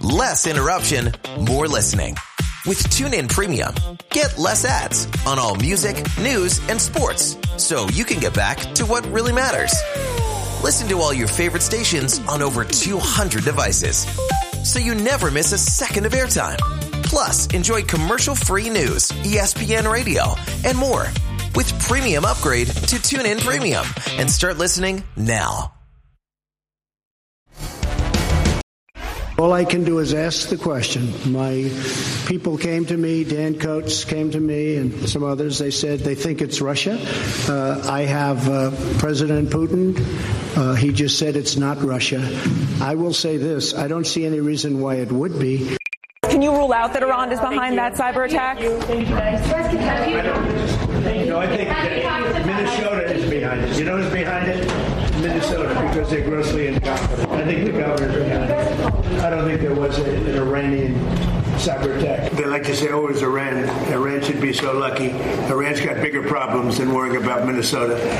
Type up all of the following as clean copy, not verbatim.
Less interruption, more listening. With TuneIn Premium, get less ads on all music, news, and sports, so you can get back to what really matters. Listen to all your favorite stations on over 200 devices, so you never miss a second of airtime. Plus, enjoy commercial-free news, ESPN Radio, and more. With Premium Upgrade to TuneIn Premium, and start listening now. All I can do is ask the question. My people came to me, Dan Coates came to me, and some others. They said they think it's Russia. I have President Putin. He just said it's not Russia. I will say this. I don't see any reason why it would be. Can you rule out that Iran is behind that cyber attack? I think that Minnesota is behind it. You know who's behind it? Minnesota, because they're grossly incompetent. I think the governor's behind it. I don't think there was an Iranian cyber attack. They like to say, oh, it was Iran. Iran should be so lucky. Iran's got bigger problems than worrying about Minnesota.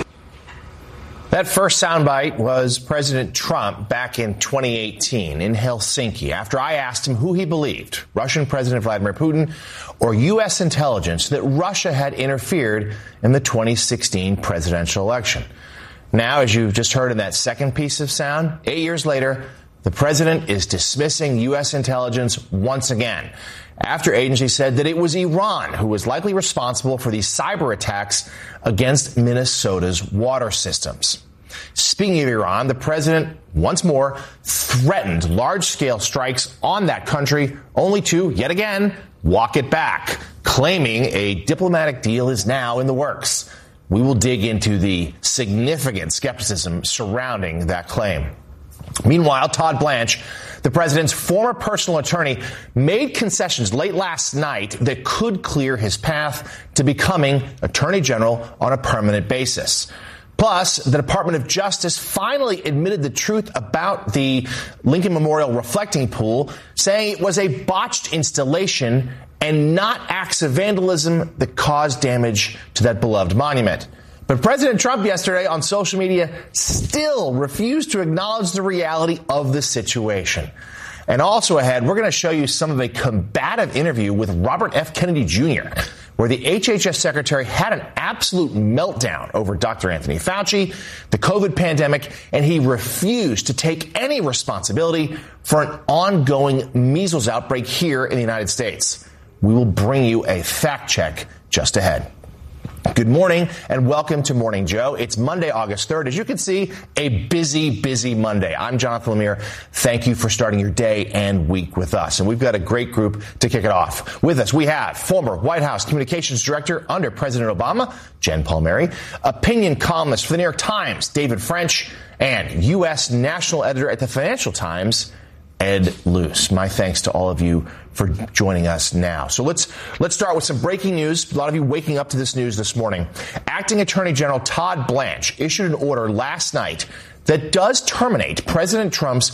That first soundbite was President Trump back in 2018 in Helsinki after I asked him who he believed, Russian President Vladimir Putin or U.S. intelligence, that Russia had interfered in the 2016 presidential election. Now, as you just heard in that second piece of sound, 8 years later, the president is dismissing U.S. intelligence once again after agencies said that it was Iran who was likely responsible for these cyber attacks against Minnesota's water systems. Speaking of Iran, the president once more threatened large-scale strikes on that country, only to, yet again, walk it back, claiming a diplomatic deal is now in the works. We will dig into the significant skepticism surrounding that claim. Meanwhile, Todd Blanche, the president's former personal attorney, made concessions late last night that could clear his path to becoming attorney general on a permanent basis. Plus, the Department of Justice finally admitted the truth about the Lincoln Memorial reflecting pool, saying it was a botched installation and not acts of vandalism that caused damage to that beloved monument. But President Trump yesterday on social media still refused to acknowledge the reality of the situation. And also ahead, we're going to show you some of a combative interview with Robert F. Kennedy Jr., where the HHS secretary had an absolute meltdown over Dr. Anthony Fauci, the COVID pandemic, and he refused to take any responsibility for an ongoing measles outbreak here in the United States. We will bring you a fact check just ahead. Good morning and welcome to Morning Joe. It's Monday, August 3rd. As you can see, a busy Monday. I'm Jonathan Lemire. Thank you for starting your day and week with us. And we've got a great group to kick it off. With us, we have former White House Communications Director under President Obama, Jen Palmieri, opinion columnist for the New York Times, David French, and U.S. national editor at the Financial Times, Ed Luce. My thanks to all of you for joining us now. So let's start with some breaking news. A lot of you waking up to this news this morning. Acting Attorney General Todd Blanche issued an order last night that does terminate President Trump's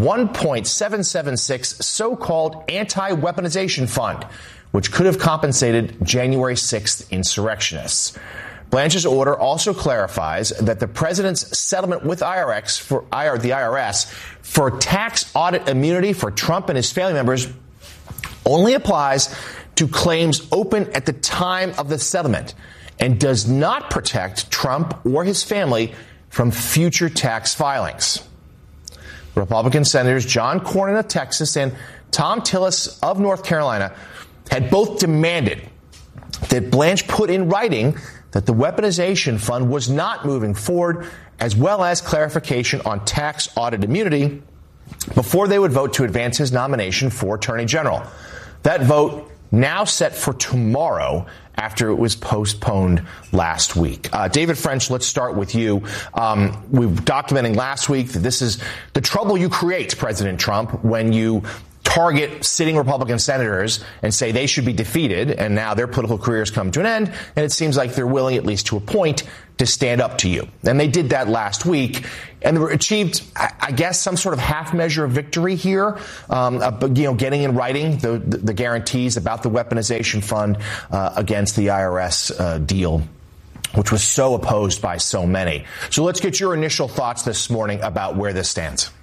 $1.776 so-called anti-weaponization fund, which could have compensated January 6th insurrectionists. Blanche's order also clarifies that the president's settlement with the IRS for tax audit immunity for Trump and his family members only applies to claims open at the time of the settlement and does not protect Trump or his family from future tax filings. Republican Senators John Cornyn of Texas and Tom Tillis of North Carolina had both demanded that Blanche put in writing that the weaponization fund was not moving forward, as well as clarification on tax audit immunity before they would vote to advance his nomination for Attorney General. That vote now set for tomorrow after it was postponed last week. David French, let's start with you. We were documenting last week that this is the trouble you create, President Trump, when you target sitting Republican senators and say they should be defeated, and now their political careers come to an end, and it seems like they're willing, at least to a point, to stand up to you. And they did that last week, and they achieved, I guess, some sort of half measure of victory here, getting in writing the guarantees about the weaponization fund against the IRS deal, which was so opposed by so many. So let's get your initial thoughts this morning about where this stands.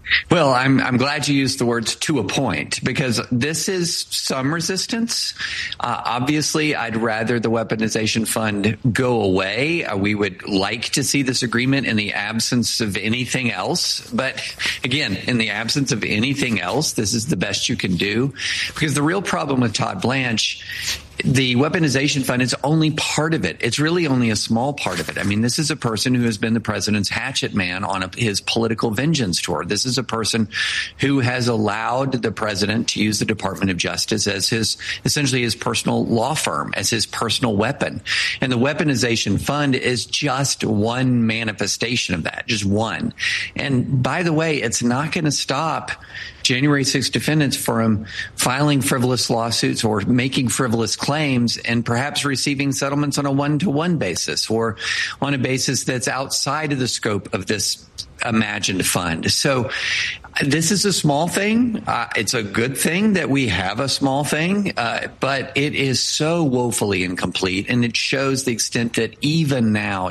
Well, I'm glad you used the words "to a point," because this is some resistance. Obviously, I'd rather the weaponization fund go away. We would like to see this agreement in the absence of anything else. But again, in the absence of anything else, this is the best you can do, because the real problem with Todd Blanche, the weaponization fund is only part of it. It's really only a small part of it. I mean, this is a person who has been the president's hatchet man on his political vengeance tour. This is a person who has allowed the president to use the Department of Justice as essentially his personal law firm, as his personal weapon. And the weaponization fund is just one manifestation of that, just one. And by the way, it's not going to stop January 6 defendants from filing frivolous lawsuits or making frivolous claims and perhaps receiving settlements on a one-to-one basis or on a basis that's outside of the scope of this imagined fund. So this is a small thing. It's a good thing that we have a small thing, but it is so woefully incomplete. And it shows the extent that even now,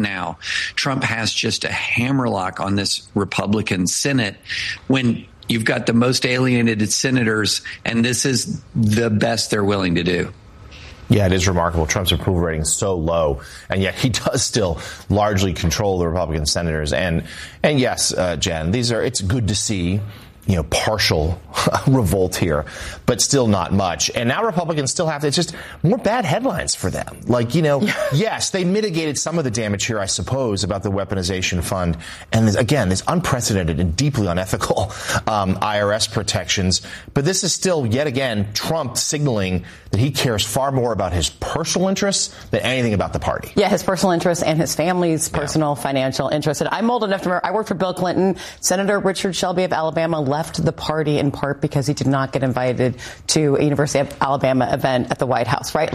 Trump has just a hammerlock on this Republican Senate when you've got the most alienated senators, and this is the best they're willing to do. Yeah, it is remarkable. Trump's approval rating is so low, and yet he does still largely control the Republican senators. And yes, Jen, it's good to see, partial revolt here, but still not much. And now Republicans still have to, it's just more bad headlines for them. Yes, they mitigated some of the damage here, I suppose, about the weaponization fund. And there's unprecedented and deeply unethical IRS protections. But this is still, yet again, Trump signaling that he cares far more about his personal interests than anything about the party. Yeah, his personal interests and his family's personal financial interests. And I'm old enough to remember, I worked for Bill Clinton. Senator Richard Shelby of Alabama left the party in part because he did not get invited to a University of Alabama event at the White House, right?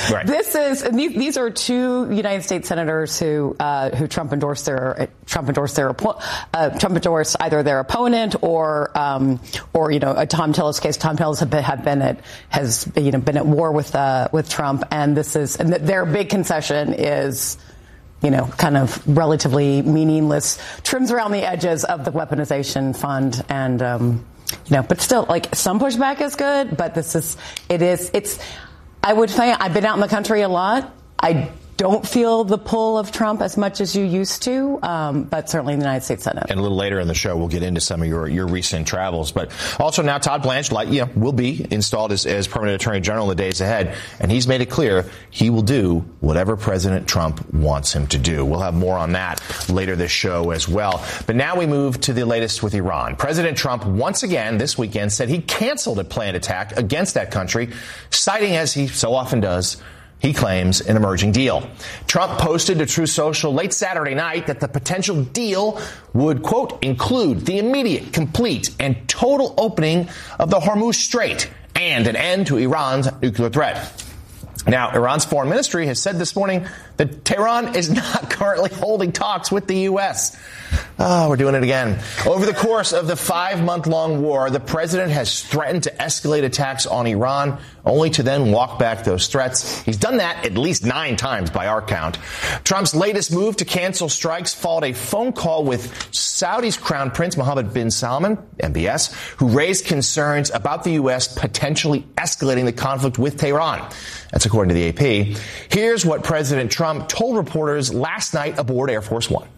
These are two United States senators who Trump endorsed either their opponent or Tom Tillis case. Tom Tillis has been at war with Trump, and their big concession is kind of relatively meaningless, trims around the edges of the weaponization fund. And, but still, some pushback is good, but I would say I've been out in the country a lot. I don't feel the pull of Trump as much as you used to, but certainly in the United States Senate. And a little later in the show, we'll get into some of your recent travels. But also now Todd Blanche, will be installed as permanent attorney general in the days ahead. And he's made it clear he will do whatever President Trump wants him to do. We'll have more on that later this show as well. But now we move to the latest with Iran. President Trump once again this weekend said he canceled a planned attack against that country, citing, as he so often does, he claims, an emerging deal. Trump posted to Truth Social late Saturday night that the potential deal would, quote, include the immediate, complete, and total opening of the Hormuz Strait and an end to Iran's nuclear threat. Now, Iran's foreign ministry has said this morning that Tehran is not currently holding talks with the U.S. Oh, we're doing it again. Over the course of the 5-month-long war, the president has threatened to escalate attacks on Iran, only to then walk back those threats. He's done that at least 9 times by our count. Trump's latest move to cancel strikes followed a phone call with Saudi's Crown Prince Mohammed bin Salman, MBS, who raised concerns about the U.S. potentially escalating the conflict with Tehran. That's according to the AP. Here's what President Trump told reporters last night aboard Air Force One.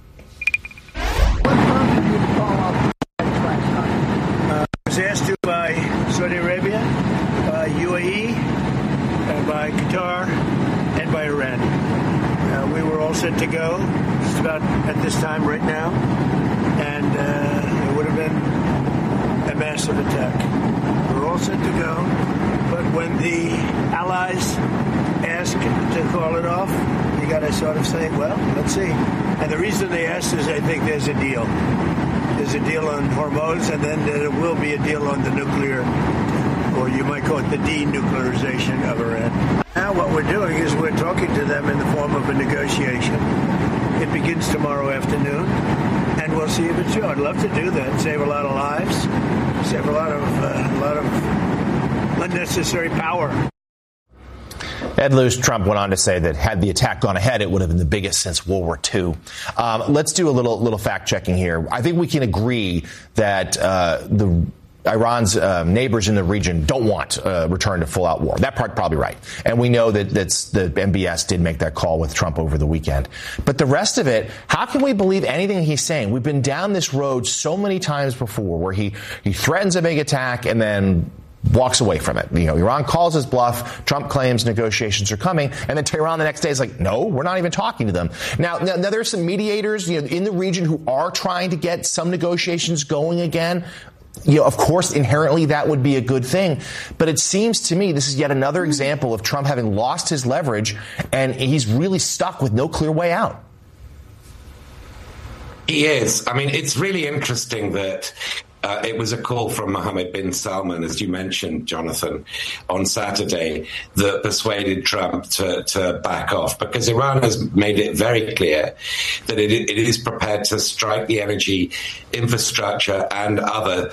I was asked to by Saudi Arabia, by UAE, by Qatar, and by Iran. We were all set to go just about at this time right now, and it would have been a massive attack. We were all set to go, but when the allies asked to call it off, you got to sort of say, well, let's see. And the reason they asked is I think there's a deal. There's a deal on Hormuz, and then there will be a deal on the nuclear, or you might call it the denuclearization of Iran. Now what we're doing is we're talking to them in the form of a negotiation. It begins tomorrow afternoon, and we'll see if it's true. I'd love to do that, save a lot of lives, save a lot of unnecessary power. Ed Luce, Trump went on to say that had the attack gone ahead, it would have been the biggest since World War II. Let's do a little fact checking here. I think we can agree that Iran's neighbors in the region don't want a return to full-out war. That part probably right. And we know that the MBS did make that call with Trump over the weekend. But the rest of it, how can we believe anything he's saying? We've been down this road so many times before where he threatens a big attack and then walks away from it. Iran calls his bluff. Trump claims negotiations are coming. And then Tehran the next day is like, no, we're not even talking to them. Now there's some mediators, in the region who are trying to get some negotiations going again. Of course, inherently that would be a good thing. But it seems to me this is yet another example of Trump having lost his leverage and he's really stuck with no clear way out. He is. I mean, it's really interesting that it was a call from Mohammed bin Salman, as you mentioned, Jonathan, on Saturday that persuaded Trump to back off, because Iran has made it very clear that it is prepared to strike the energy infrastructure and other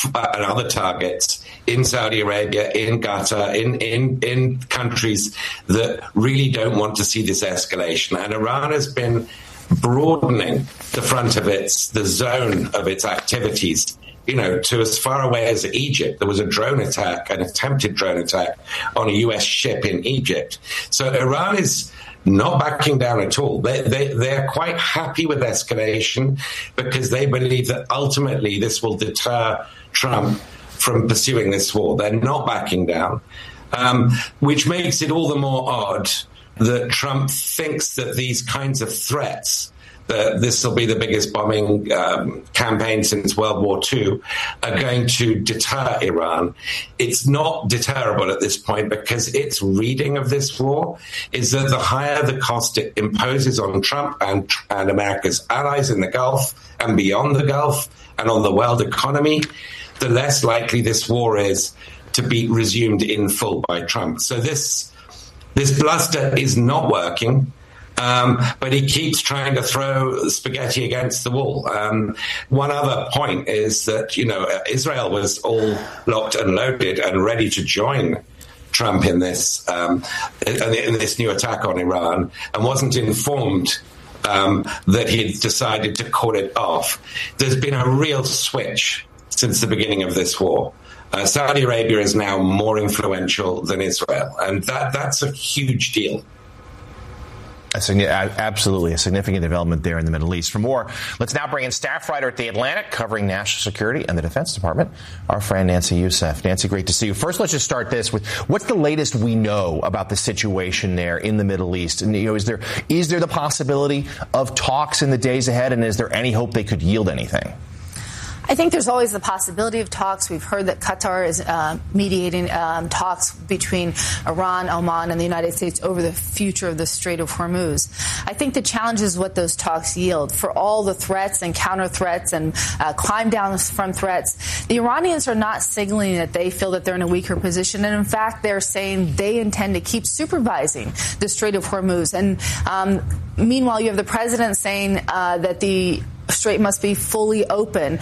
targets in Saudi Arabia, in Qatar, in countries that really don't want to see this escalation. And Iran has been broadening the front of the zone of its activities, to as far away as Egypt. There was an attempted drone attack on a U.S. ship in Egypt. So Iran is not backing down at all. They're quite happy with escalation because they believe that ultimately this will deter Trump from pursuing this war. They're not backing down, which makes it all the more odd that Trump thinks that these kinds of threats, that this will be the biggest bombing campaign since World War II, are going to deter Iran. It's not deterrable at this point because its reading of this war is that the higher the cost it imposes on Trump and America's allies in the Gulf and beyond the Gulf and on the world economy, the less likely this war is to be resumed in full by Trump. So this bluster is not working. But he keeps trying to throw spaghetti against the wall. One other point is that, Israel was all locked and loaded and ready to join Trump in this new attack on Iran, and wasn't informed that he'd decided to call it off. There's been a real switch since the beginning of this war. Saudi Arabia is now more influential than Israel, and that's a huge deal. Absolutely a significant development there in the Middle East. For more, let's now bring in staff writer at The Atlantic covering national security and the Defense Department, our friend Nancy Youssef. Nancy, great to see you. First, let's just start this with what's the latest we know about the situation there in the Middle East? And, is there the possibility of talks in the days ahead, and is there any hope they could yield anything? I think there's always the possibility of talks. We've heard that Qatar is mediating talks between Iran, Oman, and the United States over the future of the Strait of Hormuz. I think the challenge is what those talks yield. For all the threats and counter threats and climb down from threats, the Iranians are not signaling that they feel that they're in a weaker position. And in fact, they're saying they intend to keep supervising the Strait of Hormuz. And meanwhile, you have the president saying that the Strait must be fully open,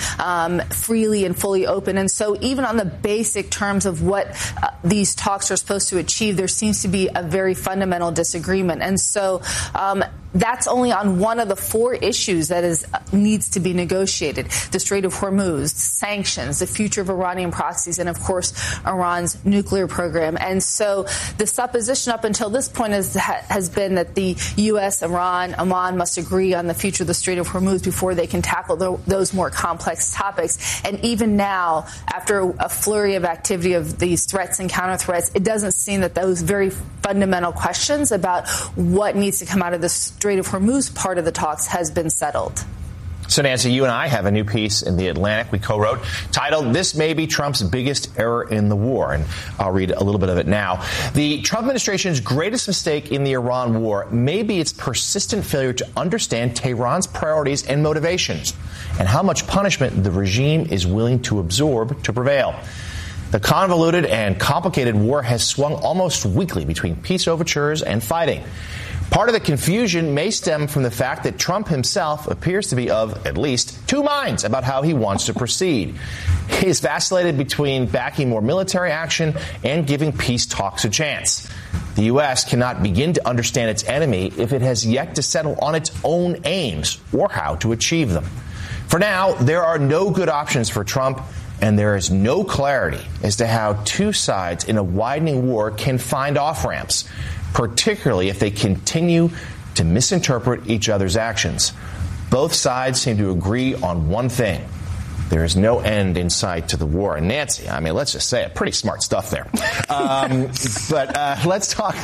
freely and fully open. And so even on the basic terms of what these talks are supposed to achieve, there seems to be a very fundamental disagreement. And so that's only on one of the four issues that needs to be negotiated: the Strait of Hormuz, sanctions, the future of Iranian proxies, and of course Iran's nuclear program. And so the supposition up until this point has been that the U.S., Iran, Oman must agree on the future of the Strait of Hormuz before they can tackle those more complex topics. And even now, after a flurry of activity of these threats and counter threats, it doesn't seem that those very fundamental questions about what needs to come out of the Strait of Hormuz part of the talks has been settled. So, Nancy, you and I have a new piece in The Atlantic we co-wrote titled, "This May Be Trump's Biggest Error in the War." And I'll read a little bit of it now. The Trump administration's greatest mistake in the Iran war may be its persistent failure to understand Tehran's priorities and motivations, and how much punishment the regime is willing to absorb to prevail. The convoluted and complicated war has swung almost weekly between peace overtures and fighting. Part of the confusion may stem from the fact that Trump himself appears to be of at least two minds about how he wants to proceed. He has vacillated between backing more military action and giving peace talks a chance. The U.S. cannot begin to understand its enemy if it has yet to settle on its own aims or how to achieve them. For now, there are no good options for Trump, and there is no clarity as to how two sides in a widening war can find off-ramps, particularly if they continue to misinterpret each other's actions. Both sides seem to agree on one thing. There is no end in sight to the war. And Nancy, I mean, let's just say it, pretty smart stuff there. But let's talk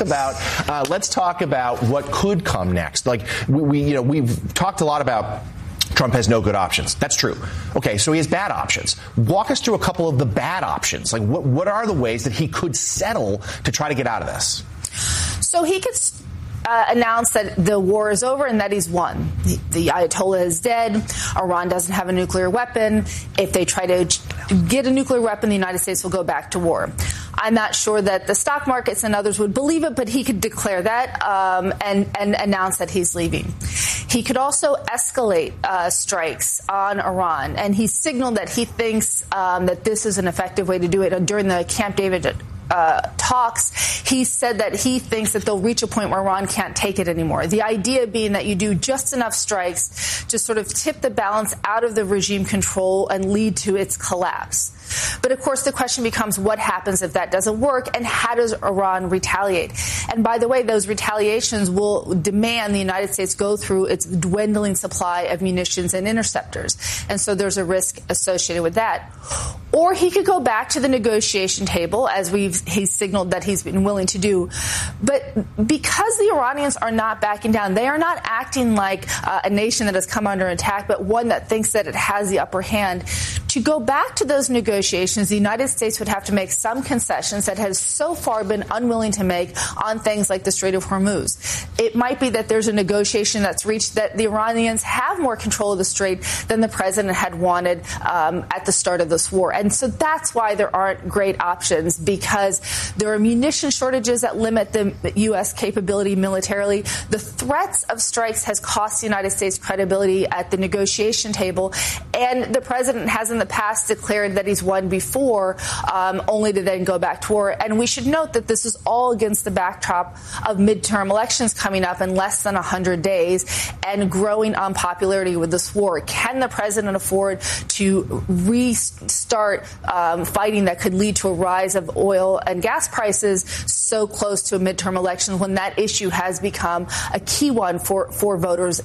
about what could come next. Like we've talked a lot about Trump has no good options. That's true. Okay, so he has bad options. Walk us through a couple of the bad options. Like what are the ways that he could settle to try to get out of this? So he could announce that the war is over and that he's won. The Ayatollah is dead. Iran doesn't have a nuclear weapon. If they try to get a nuclear weapon, the United States will go back to war. I'm not sure that the stock markets and others would believe it, but he could declare that and announce that he's leaving. He could also escalate strikes on Iran, and he signaled that he thinks that this is an effective way to do it. During the Camp David talks, he said that he thinks that they'll reach a point where Iran can't take it anymore. The idea being that you do just enough strikes to sort of tip the balance out of the regime control and lead to its collapse. But of course, the question becomes what happens if that doesn't work, and how does Iran retaliate? And by the way, those retaliations will demand the United States go through its dwindling supply of munitions and interceptors. And so there's a risk associated with that. Or he could go back to the negotiation table, as he's signaled that he's been willing to do. But because the Iranians are not backing down, they are not acting like a nation that has come under attack, but one that thinks that it has the upper hand. To go back to those negotiations, the United States would have to make some concessions that has so far been unwilling to make on things like the Strait of Hormuz. It might be that there's a negotiation that's reached that the Iranians have more control of the strait than the president had wanted at the start of this war. And so that's why there aren't great options, because there are munition shortages that limit the U.S. capability militarily. The threats of strikes has cost the United States credibility at the negotiation table. And the president has in the past declared that he's won before, only to then go back to war. And we should note that this is all against the backdrop of midterm elections coming up in less than 100 days and growing unpopularity with this war. Can the president afford to restart fighting that could lead to a rise of oil and gas prices so close to a midterm election when that issue has become a key one for voters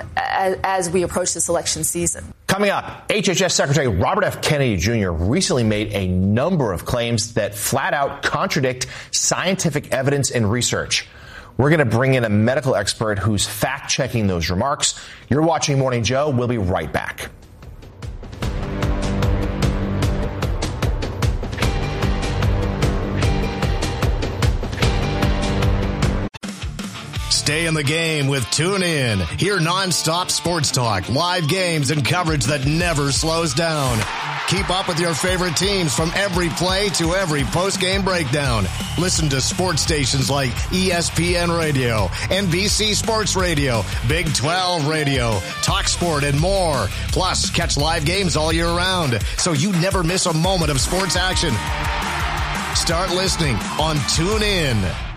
as we approach this election season? Coming up, HHS Secretary Robert F. Kennedy Jr. recently made a number of claims that flat out contradict scientific evidence and research. We're going to bring in a medical expert who's fact-checking those remarks. You're watching Morning Joe. We'll be right back. Stay in the game with TuneIn. Hear nonstop sports talk, live games, and coverage that never slows down. Keep up with your favorite teams from every play to every post-game breakdown. Listen to sports stations like ESPN Radio, NBC Sports Radio, Big 12 Radio, TalkSport, and more. Plus, catch live games all year round, so you never miss a moment of sports action. Start listening on TuneIn.